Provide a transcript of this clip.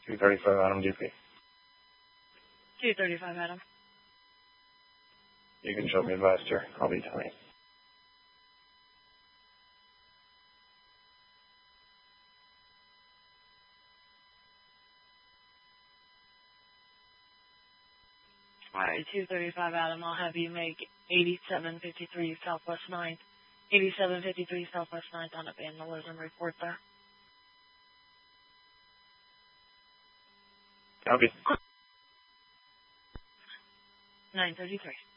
235 Adam DP. 235 Adam. You can show me advised, sir. I'll be telling you. Alright, 235 Adam, I'll have you make 8753 Southwest 9th. 8753 Southwest 9th on a vandalism report there. Copy. 933.